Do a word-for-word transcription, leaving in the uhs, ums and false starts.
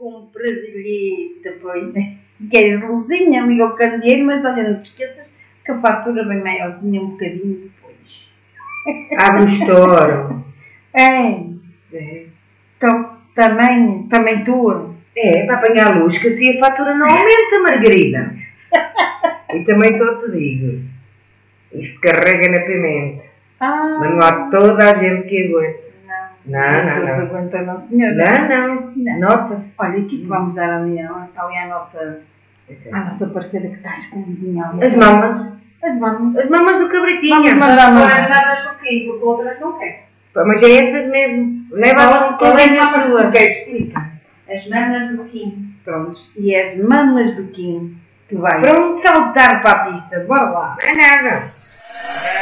com um prazelhito, pois. Queres luzinha, amiga, o candeeiro, mas olha, não te esqueças que a fatura vem maiorzinha um bocadinho depois. Abre o estouro. É. É. Então, também, também tua. É, para apanhar luz, que assim a fatura não aumenta, Margarida. E também só te digo, isto carrega na pimenta. Ah. Mas não há toda a gente que aguenta. Não, Não, não, não. Aguenta, não, senhora. Não, não. Não. Nota-se. Olha, aqui que vamos dar ali, ali à nossa, à nossa parceira que está escondidinha ali. As mamas. As mamas. As mamas do cabritinho. Vamos mandar Não mamas. é nada do quê? Porque outras não quer. Mas é essas mesmo. Leva-as Qual é todas as as mamas duas. que queres? Explica. As mamas do Kim. Pronto. E as mamas do Kim que vai Pronto. saltar para a pista. Bora lá. Não é nada.